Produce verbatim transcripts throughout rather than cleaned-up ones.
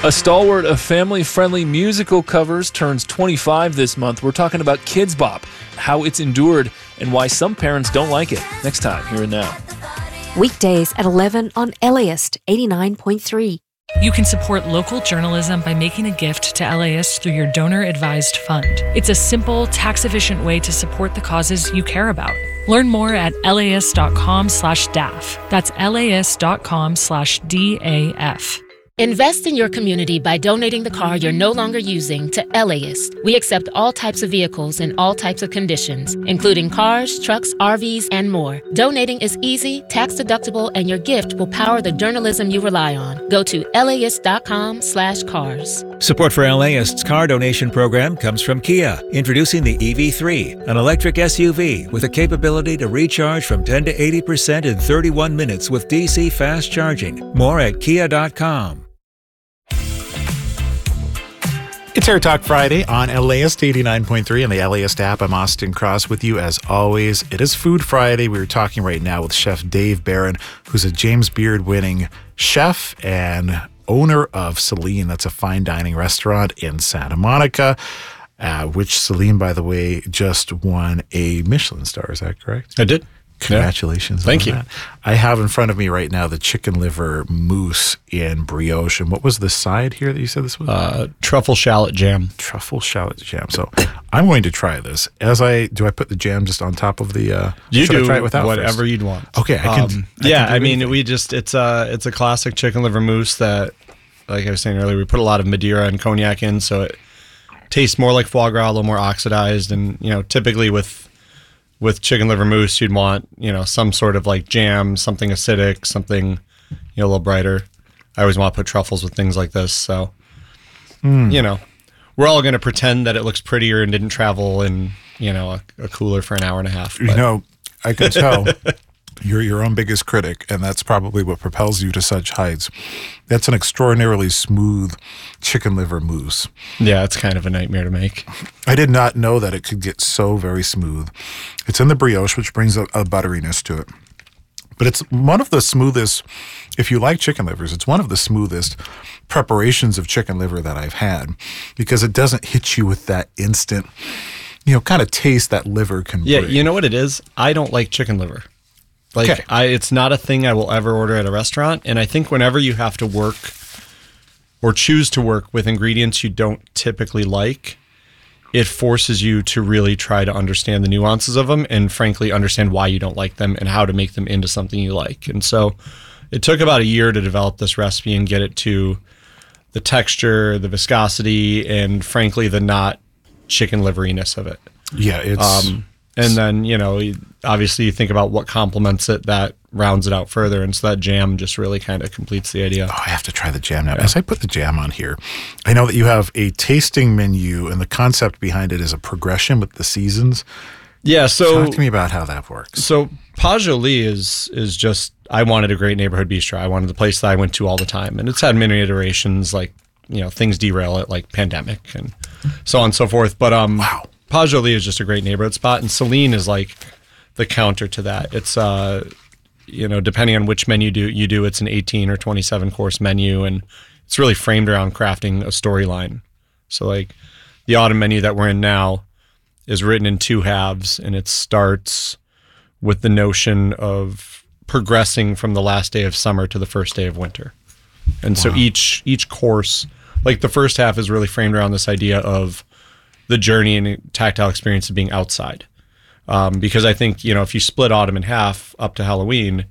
A stalwart of family-friendly musical covers turns twenty-five this month. We're talking about Kids Bop, how it's endured, and why some parents don't like it. Next time, Here and Now. Weekdays at eleven on Eliast eighty-nine point three. You can support local journalism by making a gift to Eliast through your donor-advised fund. It's a simple, tax-efficient way to support the causes you care about. Learn more at eliast.com slash DAF. That's eliast.com slash D A F. Invest in your community by donating the car you're no longer using to Eliast. We accept all types of vehicles in all types of conditions, including cars, trucks, R Vs, and more. Donating is easy, tax-deductible, and your gift will power the journalism you rely on. Go to eliast.com slash cars. Support for Eliast's car donation program comes from Kia, introducing the E V three, an electric S U V with a capability to recharge from ten to eighty percent in thirty-one minutes with D C fast charging. More at kia dot com. It's Air Talk Friday on Eliast eighty-nine point three and the Eliast app. I'm Austin Cross with you as always. It is Food Friday. We're talking right now with Chef Dave Barron, who's a James Beard winning chef and owner of Celine. That's a fine dining restaurant in Santa Monica, uh, which Celine, by the way, just won a Michelin star. Is that correct? I did. Congratulations. Yeah. Thank you. That. I have in front of me right now the chicken liver mousse in brioche. And what was the side here that you said this was? Uh, truffle shallot jam. Truffle shallot jam. So I'm going to try this. As I do, I put the jam just on top of the. Uh, you do I try it without whatever first? you'd want. Okay, I can. Um, I yeah, can I mean, anything. we just it's a it's a classic chicken liver mousse that, like I was saying earlier, we put a lot of Madeira and cognac in, so it tastes more like foie gras, a little more oxidized, and you know, typically with with chicken liver mousse, you'd want, you know, some sort of like jam, something acidic, something, you know, a little brighter. I always want to put truffles with things like this. So, mm. you know, we're all going to pretend that it looks prettier and didn't travel in, you know, a, a cooler for an hour and a half. But. You know, I can tell you're your own biggest critic, and that's probably what propels you to such heights. That's an extraordinarily smooth chicken liver mousse. Yeah, it's kind of a nightmare to make. I did not know that it could get so very smooth. It's in the brioche, which brings a, a butteriness to it. But it's one of the smoothest, if you like chicken livers, it's one of the smoothest preparations of chicken liver that I've had, because it doesn't hit you with that instant, you know, kind of taste that liver can Yeah, bring. you know what it is? I don't like chicken liver. Like, okay. I, it's not a thing I will ever order at a restaurant. And I think whenever you have to work or choose to work with ingredients you don't typically like, it forces you to really try to understand the nuances of them and, frankly, understand why you don't like them and how to make them into something you like. And so it took about a year to develop this recipe and get it to the texture, the viscosity, and, frankly, the not chicken liveriness of it. Yeah, it's... Um, and then, you know, obviously you think about what complements it, that rounds it out further. And so that jam just really kind of completes the idea. Oh, I have to try the jam now. Yeah. As I put the jam on here, I know that you have a tasting menu, and the concept behind it is a progression with the seasons. Yeah, so... Talk to me about how that works. So Pas Jolie is, is just... I wanted a great neighborhood bistro. I wanted the place that I went to all the time. And it's had many iterations, like, you know, things derail it, like pandemic and so on and so forth. But, um... Wow. Pas Jolie is just a great neighborhood spot, and Celine is like the counter to that. It's, uh, you know, depending on which menu do you do, it's an eighteen or twenty-seven course menu, and it's really framed around crafting a storyline. So, like, the autumn menu that we're in now is written in two halves, and it starts with the notion of progressing from the last day of summer to the first day of winter. And wow. so each each course, like the first half is really framed around this idea of the journey and tactile experience of being outside. Um, because I think, you know, if you split autumn in half up to Halloween,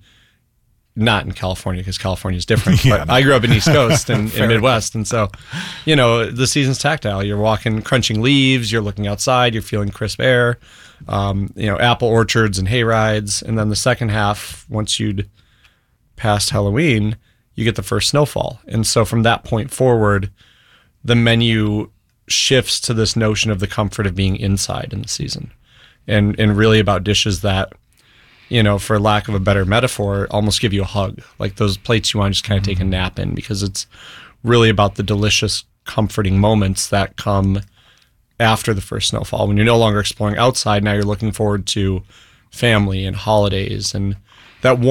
not in California, because California is different, yeah, but no. I grew up in East Coast and in Midwest. And so, you know, the season's tactile. You're walking, crunching leaves, you're looking outside, you're feeling crisp air, um, you know, apple orchards and hay rides. And then the second half, once you'd passed Halloween, you get the first snowfall. And so from that point forward, the menu shifts to this notion of the comfort of being inside in the season, and and really about dishes that, you know, for lack of a better metaphor, almost give you a hug, like those plates you want to just kind of take a nap in, because it's really about the delicious, comforting moments that come after the first snowfall, when you're no longer exploring outside. Now you're looking forward to family and holidays, and that